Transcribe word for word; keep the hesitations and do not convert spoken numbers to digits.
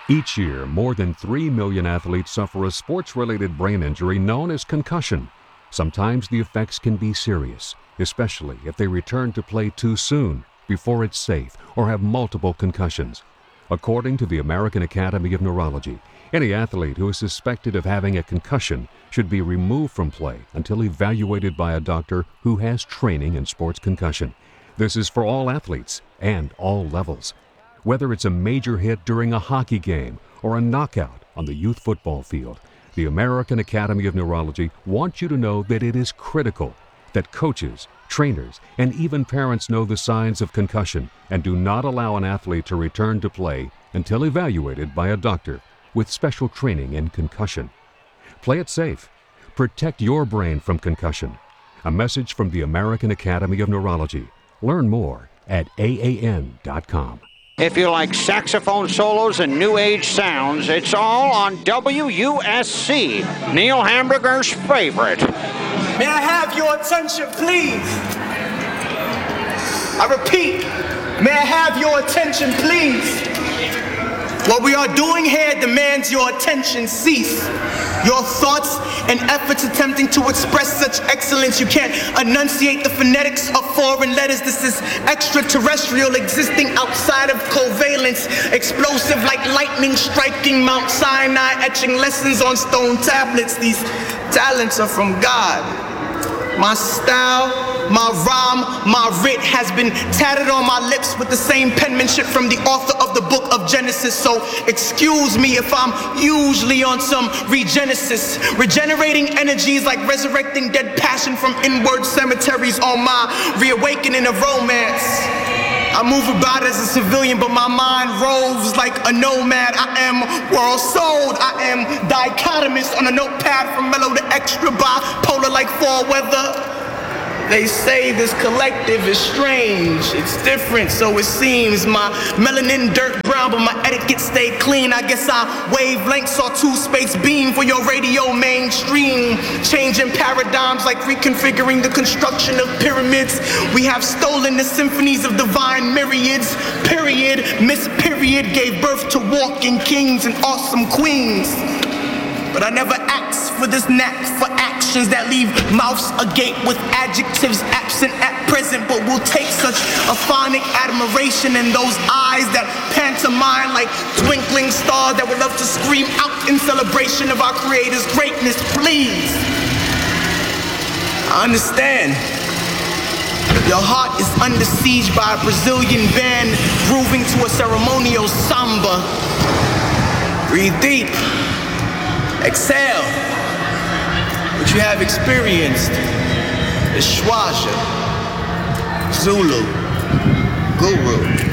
Each year, more than three million athletes suffer a sports-related brain injury known as concussion. Sometimes the effects can be serious, especially if they return to play too soon, before it's safe, or have multiple concussions. According to the American Academy of Neurology, any athlete who is suspected of having a concussion should be removed from play until evaluated by a doctor who has training in sports concussion. This is for all athletes and all levels. Whether it's a major hit during a hockey game or a knockout on the youth football field, the American Academy of Neurology wants you to know that it is critical that coaches, trainers, and even parents know the signs of concussion and do not allow an athlete to return to play until evaluated by a doctor with special training in concussion. Play it safe. Protect your brain from concussion. A message from the American Academy of Neurology. Learn more at A A N dot com. If you like saxophone solos and new age sounds, it's all on W U S C, Neil Hamburger's favorite. May I have your attention, please? I repeat, may I have your attention, please? What we are doing here demands your attention. Cease your thoughts and efforts attempting to express such excellence. You can't enunciate the phonetics of foreign letters. This is extraterrestrial, existing outside of covalence, explosive like lightning striking Mount Sinai, etching lessons on stone tablets. These talents are from God. My style, my rhyme, my writ has been tatted on my lips with the same penmanship from the author of the book of Genesis. So excuse me if I'm usually on some regenesis, regenerating energies like resurrecting dead passion from inward cemeteries on my reawakening of romance. I move about as a civilian, but my mind roves like a nomad. I am world sold. I am dichotomous on a notepad from mellow to extra bipolar like fall weather. They say this collective is strange. It's different, so it seems. My melanin dirt brown, but my etiquette stayed clean. I guess our wavelengths are two-space beam for your radio mainstream. Changing paradigms like reconfiguring the construction of pyramids. We have stolen the symphonies of divine myriads. Period. Miss Period gave birth to walking kings and awesome queens. But I never asked for this knack for actions that leave mouths agape with adjectives absent at present, but will take such a phonic admiration in those eyes that pantomime like twinkling stars that would love to scream out in celebration of our Creator's greatness. Please, I understand. Your heart is under siege by a Brazilian band grooving to a ceremonial samba. Breathe deep. Exhale. What you have experienced is Shwaja, Zulu, Guru.